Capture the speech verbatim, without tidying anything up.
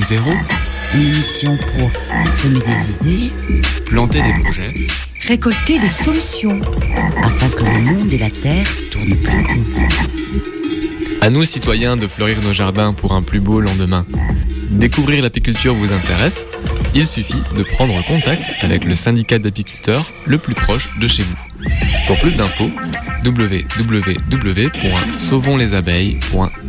Zéro, une émission pour semer des idées, planter des projets, récolter des solutions, afin que le monde et la terre tournent plus rond. À nous, citoyens, de fleurir nos jardins pour un plus beau lendemain. Découvrir l'apiculture vous intéresse ? Il suffit de prendre contact avec le syndicat d'apiculteurs le plus proche de chez vous. Pour plus d'infos, w w w point sauvons les abeilles point com